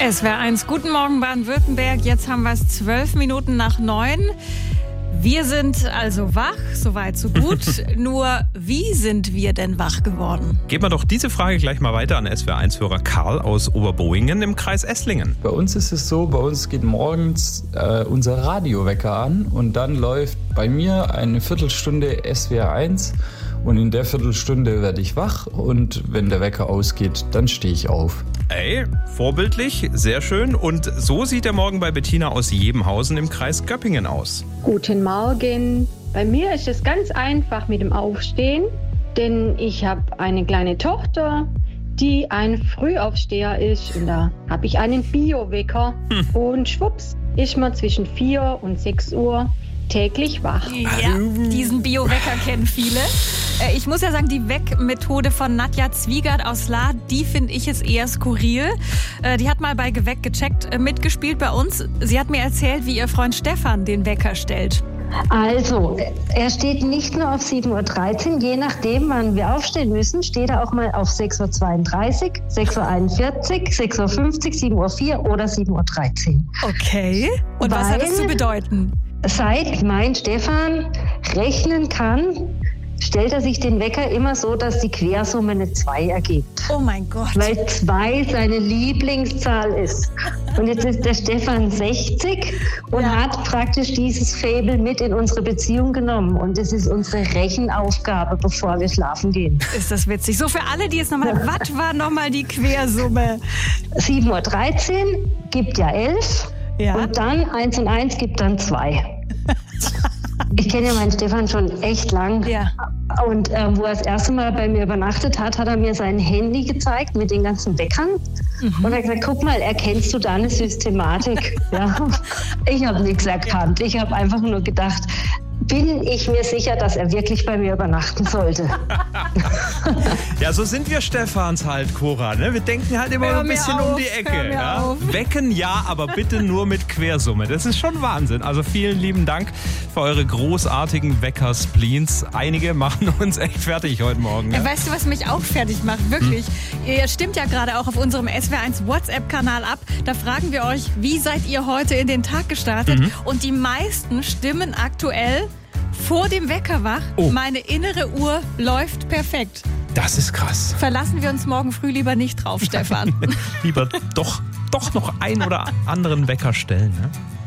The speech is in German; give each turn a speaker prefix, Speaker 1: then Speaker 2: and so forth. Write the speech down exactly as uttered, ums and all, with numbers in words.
Speaker 1: S W R eins, guten Morgen Baden-Württemberg. Jetzt haben wir es zwölf Minuten nach neun. Wir sind also wach, soweit so gut. Nur, wie sind wir denn wach geworden?
Speaker 2: Geben wir doch diese Frage gleich mal weiter an S W R eins-Hörer Karl aus Oberboingen im Kreis Esslingen.
Speaker 3: Bei uns ist es so, bei uns geht morgens äh, unser Radiowecker an und dann läuft bei mir eine Viertelstunde S W R eins. Und in der Viertelstunde werde ich wach und wenn der Wecker ausgeht, dann stehe ich auf.
Speaker 2: Ey, vorbildlich, sehr schön. Und so sieht der Morgen bei Bettina aus Jebenhausen im Kreis Göppingen aus.
Speaker 4: Guten Morgen. Bei mir ist es ganz einfach mit dem Aufstehen, denn ich habe eine kleine Tochter, die ein Frühaufsteher ist. Und da habe ich einen Bio-Wecker. Hm. Und schwupps, ist man zwischen vier und sechs Uhr täglich wach.
Speaker 1: Ja, diesen Bio-Wecker kennen viele. Ich muss ja sagen, die Weck-Methode von Nadja Zwiegert aus Lahr, die finde ich jetzt eher skurril. Die hat mal bei Geweckt gecheckt mitgespielt bei uns. Sie hat mir erzählt, wie ihr Freund Stefan den Wecker stellt.
Speaker 5: Also, er steht nicht nur auf sieben Uhr dreizehn, je nachdem, wann wir aufstehen müssen, steht er auch mal auf sechs Uhr zweiunddreißig, sechs Uhr einundvierzig, sechs Uhr fünfzig, sieben Uhr vier oder sieben Uhr dreizehn.
Speaker 1: Okay. Und Weil, was hat das zu bedeuten?
Speaker 5: Seit mein Stefan rechnen kann, stellt er sich den Wecker immer so, dass die Quersumme eine zwei ergibt.
Speaker 1: Oh mein Gott.
Speaker 5: Weil zwei seine Lieblingszahl ist. Und jetzt ist der Stefan sechzig und ja. hat praktisch dieses Faible mit in unsere Beziehung genommen. Und das ist unsere Rechenaufgabe, bevor wir schlafen gehen.
Speaker 1: Ist das witzig. So für alle, die jetzt nochmal, ja. was war nochmal die Quersumme?
Speaker 5: sieben Uhr dreizehn gibt ja elf. Ja. Und dann eins und eins gibt dann zwei. Ich kenne ja meinen Stefan schon echt lang. Ja. Und äh, wo er das erste Mal bei mir übernachtet hat, hat er mir sein Handy gezeigt mit den ganzen Weckern. Mhm. Und er hat gesagt, guck mal, erkennst du da eine Systematik? Ja. Ich habe nichts erkannt. Ich habe einfach nur gedacht, bin ich mir sicher, dass er wirklich bei mir übernachten sollte.
Speaker 2: Ja, so sind wir Stefans halt, Cora. Ne? Wir denken halt immer
Speaker 1: hör
Speaker 2: ein bisschen
Speaker 1: auf,
Speaker 2: um die Ecke. Ja?
Speaker 1: Wecken
Speaker 2: ja, aber bitte nur mit Quersumme. Das ist schon Wahnsinn. Also vielen lieben Dank für eure großartigen Wecker-Spleens. Einige machen uns echt fertig heute Morgen. Ja?
Speaker 1: Weißt du, was mich auch fertig macht? Wirklich. Hm. Ihr stimmt ja gerade auch auf unserem S W R eins WhatsApp-Kanal ab. Da fragen wir euch, wie seid ihr heute in den Tag gestartet? Mhm. Und die meisten stimmen aktuell vor dem Wecker wach. Oh. Meine innere Uhr läuft perfekt.
Speaker 2: Das ist krass.
Speaker 1: Verlassen wir uns morgen früh lieber nicht drauf, Stefan.
Speaker 2: Lieber doch, doch noch einen oder anderen Wecker stellen. Ne?